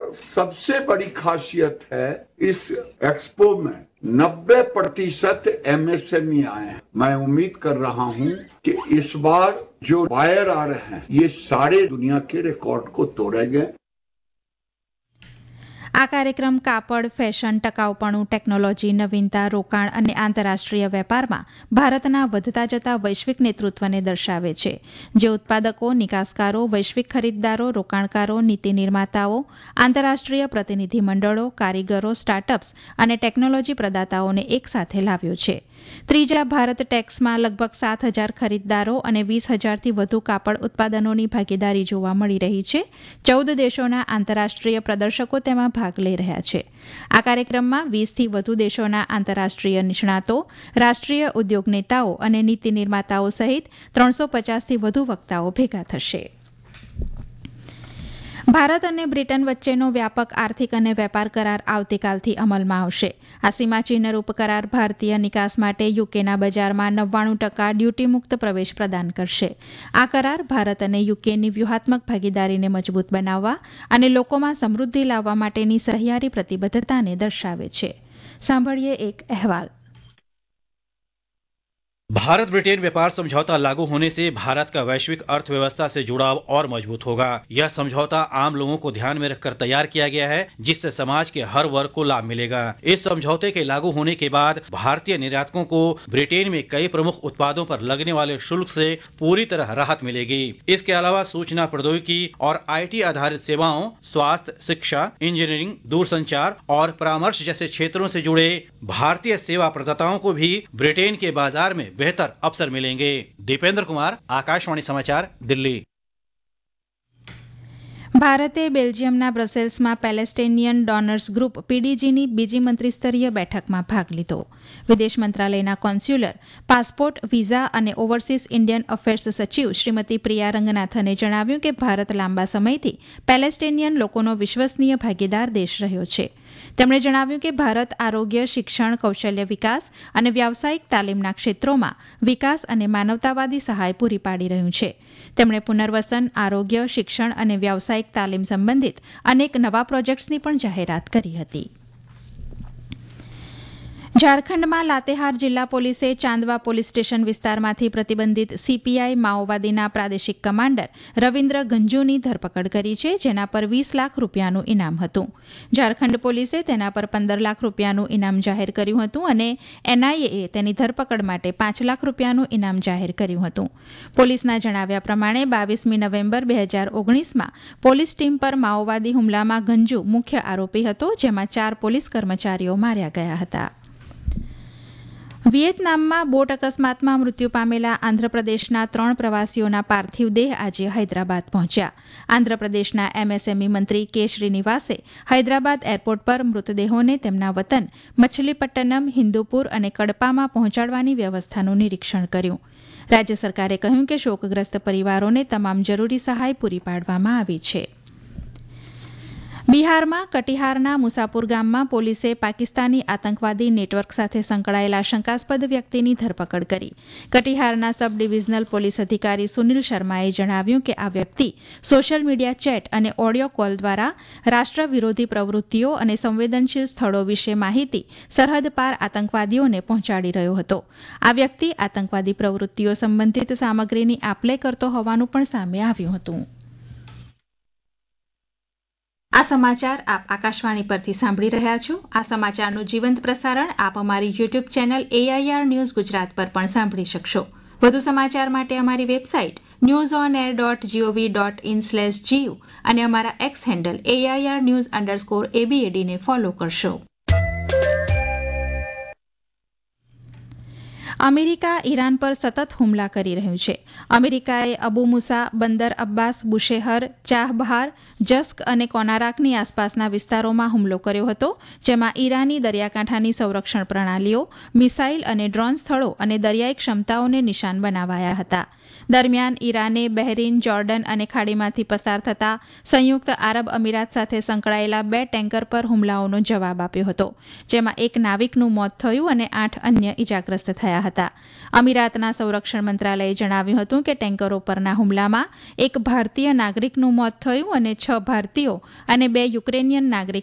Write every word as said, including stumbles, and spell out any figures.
सबसे बड़ी खासियत है इस एक्सपो में नब्बे प्रतिशत एमएसएमई आए हैं। मैं उम्मीद कर रहा हूं कि इस बार जो बायर आ रहे हैं ये सारे दुनिया के रिकॉर्ड को तोड़ेंगे। આ કાર્યક્રમ કાપડ, ફેશન, ટકાઉપણું, ટેકનોલોજી, નવીનતા, રોકાણ અને આંતરરાષ્ટ્રીય વેપારમાં ભારતના વધતા જતા વૈશ્વિક નેતૃત્વને દર્શાવે છે, જે ઉત્પાદકો, નિકાસકારો, વૈશ્વિક ખરીદદારો, રોકાણકારો, નીતિ નિર્માતાઓ, આંતરરાષ્ટ્રીય પ્રતિનિધિ મંડળો, કારીગરો, સ્ટાર્ટઅપ્સ અને ટેકનોલોજી પ્રદાતાઓને એકસાથે લાવ્યો છે. ત્રીજા ભારત ટેક્સમાં લગભગ સાત હજાર ખરીદદારો અને વીસ હજારથી વધુ કાપડ ઉત્પાદનોની ભાગીદારી જોવા મળી રહી છે. ચૌદ દેશોના આંતરરાષ્ટ્રીય પ્રદર્શકો તેમાં ભાગ લઈ રહ્યા છે. આ કાર્યક્રમમાં વીસથી વધુ દેશોના આંતરરાષ્ટ્રીય નિષ્ણાતો, રાષ્ટ્રીય ઉદ્યોગ નેતાઓ અને નીતિ નિર્માતાઓ સહિત ત્રણસો પચાસથી વધુ વક્તાઓ ભેગા થશે. ભારત અને બ્રિટન વચ્ચેનો વ્યાપક આર્થિક અને વેપાર કરાર આવતીકાલથી અમલમાં આવશે. આ સીમાચિહ્નરૂપ કરાર ભારતીય નિકાસ માટે યુકેના બજારમાં નવ્વાણું ટકા ડ્યુટી મુક્ત પ્રવેશ પ્રદાન કરશે. આ કરાર ભારત અને યુકેની વ્યૂહાત્મક ભાગીદારીને મજબૂત બનાવવા અને લોકોમાં સમૃદ્ધિ લાવવા માટેની સહિયારી પ્રતિબદ્ધતાને દર્શાવે છે. સાંભળીએ એક અહેવાલ. भारत ब्रिटेन व्यापार समझौता लागू होने से भारत का वैश्विक अर्थव्यवस्था से जुड़ाव और मजबूत होगा। यह समझौता आम लोगों को ध्यान में रखकर तैयार किया गया है, जिससे समाज के हर वर्ग को लाभ मिलेगा। इस समझौते के लागू होने के बाद भारतीय निर्यातकों को ब्रिटेन में कई प्रमुख उत्पादों पर लगने वाले शुल्क से पूरी तरह राहत मिलेगी। इसके अलावा सूचना प्रौद्योगिकी और आईटी आधारित सेवाओं, स्वास्थ्य, शिक्षा, इंजीनियरिंग, दूरसंचार और परामर्श जैसे क्षेत्रों से जुड़े भारतीय सेवा प्रदाताओं को भी ब्रिटेन के बाजार में बेहतर अवसर मिलेंगे। दीपेंद्र कुमार, आकाशवाणी समाचार, दिल्ली। ભારતે બેલ્જિયમના બ્રસેલ્સમાં પેલેસ્ટિનિયન ડોનર્સ ગ્રુપ પીડીજીની બીજી મંત્રીસ્તરીય બેઠકમાં ભાગ લીધો. વિદેશ મંત્રાલયના કોન્સ્યુલર, પાસપોર્ટ, વિઝા અને ઓવરસીઝ ઇન્ડિયન અફેર્સ સચિવ શ્રીમતી પ્રિયા રંગનાથને જણાવ્યું કે ભારત લાંબા સમયથી પેલેસ્ટિનિયન લોકોનો વિશ્વસનીય ભાગીદાર દેશ રહ્યો છે. તેમણે જણાવ્યું કે ભારત આરોગ્ય, શિક્ષણ, કૌશલ્ય વિકાસ અને વ્યાવસાયિક તાલીમના ક્ષેત્રોમાં વિકાસ અને માનવતાવાદી સહાય પૂરી પાડી રહ્યું છે. તેમણે પુનર્વસન, આરોગ્ય, શિક્ષણ અને વ્યાવસાયિક તાલીમ સંબંધિત અનેક નવા પ્રોજેક્ટ્સની પણ જાહેરાત કરી હતી. ઝારખંડમાં લાતેહાર જિલ્લા પોલીસે ચાંદવા પોલીસ સ્ટેશન વિસ્તારમાંથી પ્રતિબંધિત સીપીઆઈ માઓવાદીના પ્રાદેશિક કમાન્ડર રવિન્દ્ર ગંજુની ધરપકડ કરી છે, જેના પર વીસ લાખ રૂપિયાનું ઇનામ હતું. ઝારખંડ પોલીસે તેના પર પંદર લાખ રૂપિયાનું ઇનામ જાહેર કર્યું હતું અને એનઆઈએએ તેની ધરપકડ માટે પાંચ લાખ રૂપિયાનું ઇનામ જાહેર કર્યું હતું. પોલીસના જણાવ્યા પ્રમાણે બાવીસમી નવેમ્બર બે હજાર ઓગણીસમાં પોલીસ ટીમ પર માઓવાદી હુમલામાં ગંજુ મુખ્ય આરોપી હતો, જેમાં ચાર પોલીસ કર્મચારીઓ માર્યા ગયા હતા. વિયેતનામમાં બોટ અકસ્માતમાં મૃત્યુ પામેલા આંધ્રપ્રદેશના ત્રણ પ્રવાસીઓના પાર્થિવ દેહ આજે હૈદરાબાદ પહોંચ્યા. આંધ્રપ્રદેશના એમએસએમઈ મંત્રી કે શ્રીનિવાસે હૈદરાબાદ એરપોર્ટ પર મૃતદેહોને તેમના વતન મછલીપટ્ટનમ, હિન્દુપુર અને કડપામાં પહોંચાડવાની વ્યવસ્થાનું નિરીક્ષણ કર્યું. રાજ્ય સરકારે કહ્યું કે શોકગ્રસ્ત પરિવારોને તમામ જરૂરી સહાય પૂરી પાડવામાં આવી છે. બિહારમાં કટિહારના મુસાપુર ગામમાં પોલીસે પાકિસ્તાની આતંકવાદી નેટવર્ક સાથે સંકળાયેલા શંકાસ્પદ વ્યક્તિની ધરપકડ કરી. કટિહારના સબ ડિવિઝનલ પોલીસ અધિકારી સુનિલ શર્માએ જણાવ્યું કે આ વ્યક્તિ સોશિયલ મીડિયા ચેટ અને ઓડિયો કોલ દ્વારા રાષ્ટ્ર વિરોધી પ્રવૃત્તિઓ અને સંવેદનશીલ સ્થળો વિશે માહિતી સરહદ પાર આતંકવાદીઓને પહોંચાડી રહ્યો હતો. આ વ્યક્તિ આતંકવાદી પ્રવૃત્તિઓ સંબંધિત સામગ્રીની આપ-લે કરતો હોવાનું પણ સામે આવ્યું હતું. આ સમાચાર આપ આકાશવાણી પરથી સાંભળી રહ્યા છો. આ સમાચારનું જીવંત પ્રસારણ આપ અમારી YouTube channel AIR news Gujarat પર પણ સાંભળી શકશો. વધુ સમાચાર માટે અમારી website news on air dot GOV dot in slash GU અને અમારા x handle AIR news underscore એબીએડીને follow કરશો. અમેરિકા ઈરાન પર સતત હુમલા કરી રહ્યું છે. અમેરિકાએ અબુ મુસા, બંદર અબ્બાસ, બુશેહર, ચાહબહાર, જસ્ક અને કોનારાકની આસપાસના વિસ્તારોમાં હુમલો કર્યો હતો, જેમાં ઈરાની દરિયાકાંઠાની સંરક્ષણ પ્રણાલીઓ, મિસાઇલ અને ડ્રોન સ્થળો અને દરિયાઈ ક્ષમતાઓને નિશાન બનાવાયા હતા. દરમિયાન ઈરાને બહેરીન, જોર્ડન અને ખાડીમાંથી પસાર થતા સંયુક્ત આરબ અમીરાત સાથે સંકળાયેલા બે ટેન્કર પર હુમલાઓનો જવાબ આપ્યો હતો, જેમાં એક નાવિકનું મોત થયું અને આઠ અન્ય ઇજાગ્રસ્ત થયા હતા. હતા. અમીરાતના સંરક્ષણ મંત્રાલયે જણાવ્યું હતું કે ટેન્કરો પરના હુમલામાં એક ભારતીય નાગરિકનું મોત થયું અને છ ભારતીયો અને બે યુક્રેનિયન નાગરિક